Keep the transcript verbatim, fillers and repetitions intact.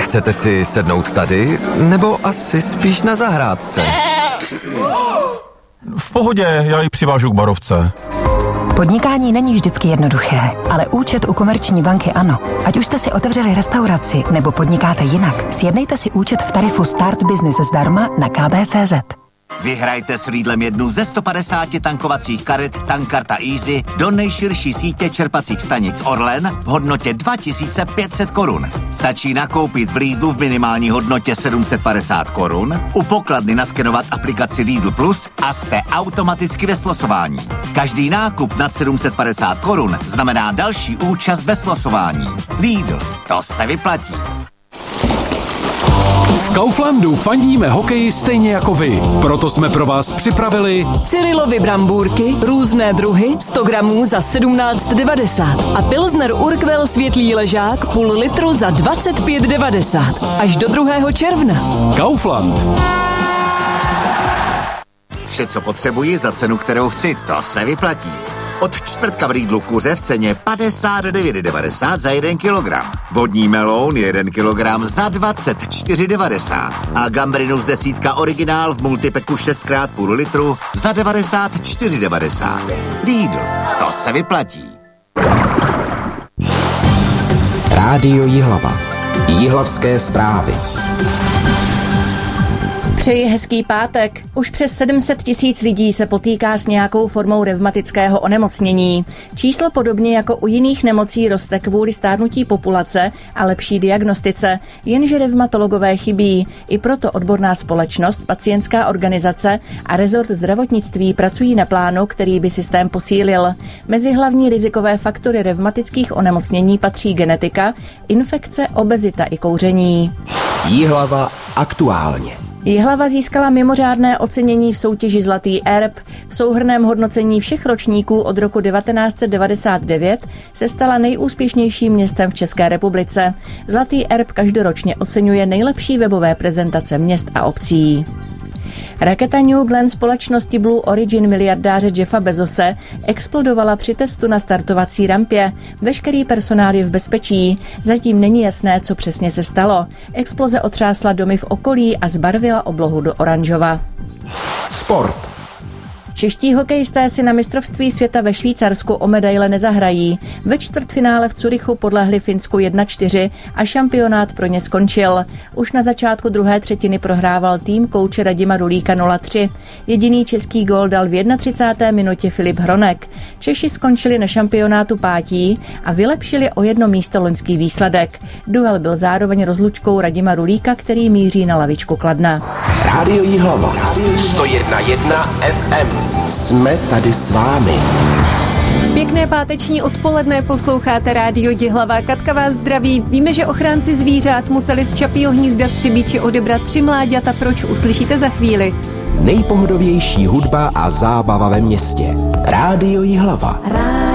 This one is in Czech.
Chcete si sednout tady, nebo asi spíš na zahrádce? V pohodě, já ji přivážu k barovce. Podnikání není vždycky jednoduché, ale účet u Komerční banky ano. Ať už jste si otevřeli restauraci nebo podnikáte jinak, sjednejte si účet v tarifu Start Business zdarma na k b tečka cé zet. Vyhrajte s Lidlem jednu ze sto padesáti tankovacích karet Tankkarta Easy do nejširší sítě čerpacích stanic Orlen v hodnotě dva tisíce pět set korun. Stačí nakoupit v Lidlu v minimální hodnotě sedm set padesát korun, u pokladny naskenovat aplikaci Lidl Plus a jste automaticky ve slosování. Každý nákup nad sedm set padesát korun znamená další účast ve slosování. Lidl, to se vyplatí. V Kauflandu fandíme hokeji stejně jako vy. Proto jsme pro vás připravili Cyrilovy brambůrky, různé druhy, sto gramů za sedmnáct devadesát a Pilsner Urquell světlý ležák půl litru za dvacet pět devadesát. Až do druhého června. Kaufland. Vše, co potřebuji za cenu, kterou chci, to se vyplatí. Od čtvrtka v Lidlu kuře v ceně padesát devět devadesát za jeden kilogram. Vodní meloun jeden kilogram za dvacet čtyři devadesát. A gambrinus desítka originál v multipeku šest krát půl litru za devadesát čtyři devadesát. Lidl, to se vyplatí. Rádio Jihlava. Jihlavské zprávy. Přeji hezký pátek. Už přes sedm set tisíc lidí se potýká s nějakou formou revmatického onemocnění. Číslo podobně jako u jiných nemocí roste kvůli stárnutí populace a lepší diagnostice, jenže revmatologové chybí. I proto odborná společnost, pacientská organizace a rezort zdravotnictví pracují na plánu, který by systém posílil. Mezi hlavní rizikové faktory revmatických onemocnění patří genetika, infekce, obezita i kouření. Jihlava aktuálně. Jihlava získala mimořádné ocenění v soutěži Zlatý erb. V souhrnném hodnocení všech ročníků od roku devatenáct set devadesát devět se stala nejúspěšnějším městem v České republice. Zlatý erb každoročně oceňuje nejlepší webové prezentace měst a obcí. Raketa New Glenn společnosti Blue Origin miliardáře Jeffa Bezose explodovala při testu na startovací rampě. Veškerý personál je v bezpečí. Zatím není jasné, co přesně se stalo. Exploze otřásla domy v okolí a zbarvila oblohu do oranžova. Sport. Čeští hokejisté si na mistrovství světa ve Švýcarsku o medaile nezahrají. Ve čtvrtfinále v Curychu podlehli Finsku jedna čtyři a šampionát pro ně skončil. Už na začátku druhé třetiny prohrával tým kouče Radima Rulíka nula tři. Jediný český gól dal v třicáté první minutě Filip Hronek. Češi skončili na šampionátu pátí a vylepšili o jedno místo loňský výsledek. Duel byl zároveň rozlučkou Radima Rulíka, který míří na lavičku Kladna. Rádio Jihlava. sto jedna jedna ef em. Jsme tady s vámi. Pěkné páteční odpoledne, posloucháte Rádio Jihlava. Katka vás zdraví. Víme, že ochránci zvířat museli z Čapího hnízda v Třebíči odebrat tři mláďata. Proč, uslyšíte za chvíli. Nejpohodovější hudba a zábava ve městě. Rádio Jihlava. Rádio.